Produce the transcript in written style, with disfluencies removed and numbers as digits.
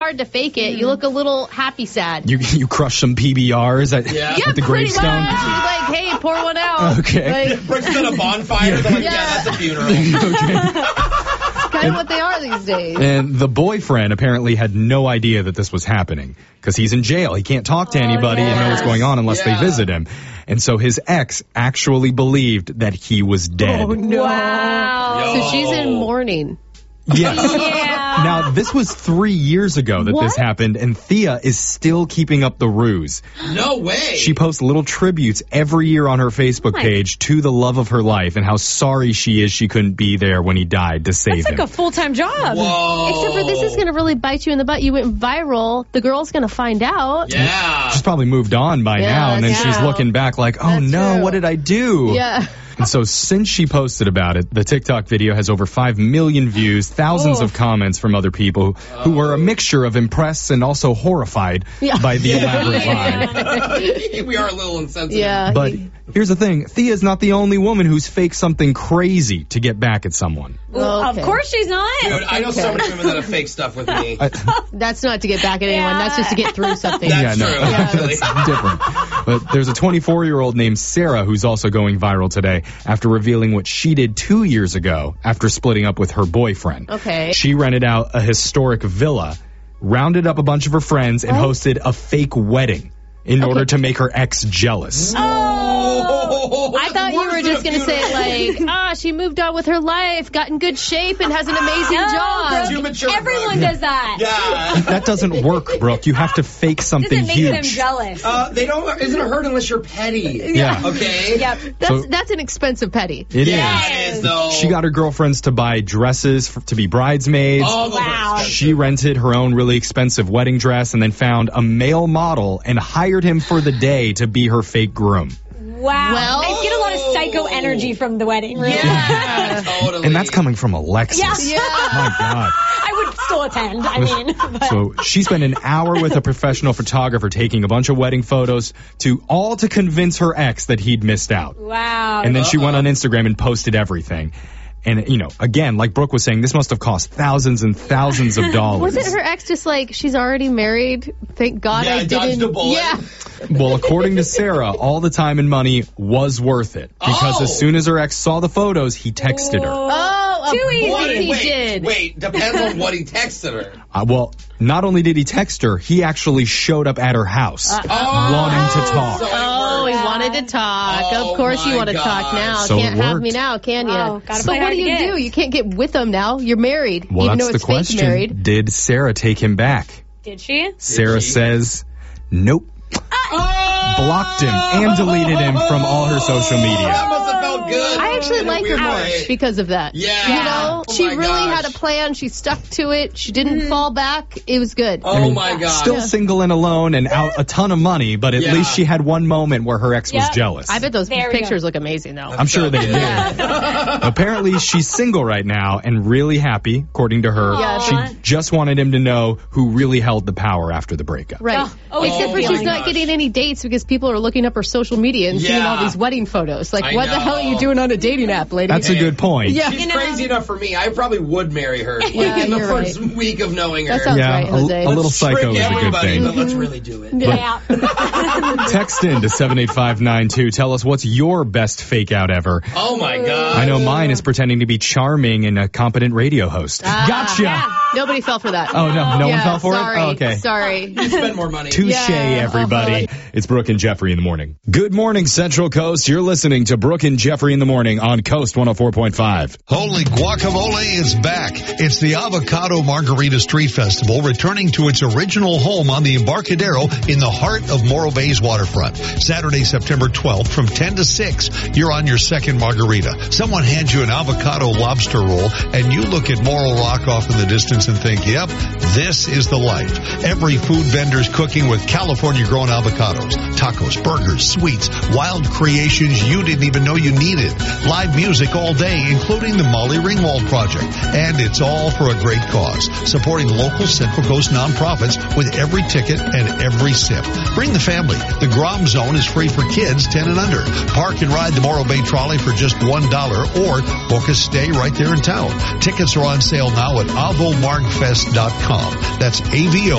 hard to fake it. You look a little happy sad. You crush some PBRs at the gravestone? Like, hey, pour one out. Okay. Like, Brooks at a bonfire. They're like, yeah, that's a funeral. kind of what they are these days. And the boyfriend apparently had no idea that this was happening because he's in jail. He can't talk to anybody and know what's going on unless they visit him. And so his ex actually believed that he was dead. Oh, no. Wow. So she's in mourning. Yes. Yeah. Now, this was 3 years ago that this happened, and Thea is still keeping up the ruse. No way. She posts little tributes every year on her Facebook page to the love of her life and how sorry she is she couldn't be there when he died to save him. That's like a full-time job. Whoa. Except for this is going to really bite you in the butt. You went viral. The girl's going to find out. Yeah. She's probably moved on by now, and then she's looking back like, oh no, what did I do? Yeah. And so since she posted about it, the TikTok video has over 5 million views, thousands of comments from other people who were a mixture of impressed and also horrified by the elaborate lie. We are a little insensitive. Yeah. But here's the thing. Thea's not the only woman who's faked something crazy to get back at someone. Of course she's not. Dude, I know so many women that have fake stuff with me. That's not to get back at anyone. That's just to get through something. That's true. Actually. That's different. But there's a 24-year-old named Sarah who's also going viral today after revealing what she did 2 years ago after splitting up with her boyfriend. Okay. She rented out a historic villa, rounded up a bunch of her friends, and hosted a fake wedding in order to make her ex jealous. I thought you were just going to say, like, she moved on with her life, got in good shape, and has an amazing job. Too mature, Everyone Brooke. does that. Yeah. That doesn't work, Brooke. You have to fake something Doesn't make huge. them jealous. They don't. Isn't it hurt unless you're petty? Yeah. Okay. Yep. That's an expensive petty. It is. It is though. She got her girlfriends to buy dresses to be bridesmaids. Oh, Wow. She rented her own really expensive wedding dress and then found a male model and hired him for the day to be her fake groom. Wow. Well- I get a lot of psycho energy from the wedding room. Yeah, totally. And that's coming from Alexis. Yeah. My God. I would still attend. I mean, but. So she spent an hour with a professional photographer taking a bunch of wedding photos to convince her ex that he'd missed out. Wow. And then she went on Instagram and posted everything. And, again, like Brooke was saying, this must have cost thousands and thousands of dollars. Wasn't her ex just like, she's already married? Thank God I dodged didn't. a bullet. Yeah. Well, according to Sarah, all the time and money was worth it. Because as soon as her ex saw the photos, he texted her. Oh, Too easy. of course he did. Wait, depends on what he texted her. Well, not only did he text her, he actually showed up at her house wanting to talk. So it Oh, he worked. wanted to talk. Oh, of course you my want to talk gosh. now. So Can't it have worked. me now, can you? Oh, gotta so play what hard do to you get. do? You can't get with him now. You're married, Well, even though that's it's the fake question. married. Did Sarah take him back? Did she? Sarah she? says, nope. Blocked him and deleted him from all her social That media. must have felt good. I actually In a like her weird more way. because of that. Yeah. You know, Oh she my really gosh. had a plan. She stuck to it. She didn't fall back. It was good. Oh my god. Still single and alone and out a ton of money, but at Yeah. least she had one moment where her ex was Yep. jealous. I bet those There we pictures look amazing, though. I'm sure they did. Apparently, she's single right now and really happy, according to her. Yeah. She just wanted him to know who really held the power after the breakup. Right. Oh, Except for oh she's my not gosh. getting any dates because people are looking up her social media and seeing Yeah. all these wedding photos. Like, I what the hell are know. you doing on a dating app, lady? That's a good point. Yeah. She's You know- crazy enough for me. I probably would marry her Yeah, in the you're first right. week of knowing her. That sounds Yeah, right, Jose. a little Let's psycho trick is a good everybody, thing. but let's really do it. Yeah. Text in to 78592. Tell us what's your best fake out ever. Oh my god. I know mine is pretending to be charming and a competent radio host. Gotcha. Yeah. Nobody fell for that. Oh, no one fell for sorry, it? Oh, okay. Sorry. Spend more money. Touche, Yeah, everybody. It's Brooke and Jeffrey in the morning. Good morning, Central Coast. You're listening to Brooke and Jeffrey in the morning on Coast 104.5. Holy guacamole is back. It's the Avocado Margarita Street Festival returning to its original home on the Embarcadero in the heart of Morro Bay's waterfront. Saturday, September 12th from 10 to 6. You're on your second margarita. Someone hands you an avocado lobster roll and you look at Morro Rock off in the distance and think, yep, this is the life. Every food vendor's cooking with California-grown avocados, tacos, burgers, sweets, wild creations you didn't even know you needed. Live music all day, including the Molly Ringwald Project. And it's all for a great cause, supporting local Central Coast nonprofits with every ticket and every sip. Bring the family. The Grom Zone is free for kids 10 and under. Park and ride the Morro Bay Trolley for just $1 or book a stay right there in town. Tickets are on sale now at avomargfest.com. That's AVO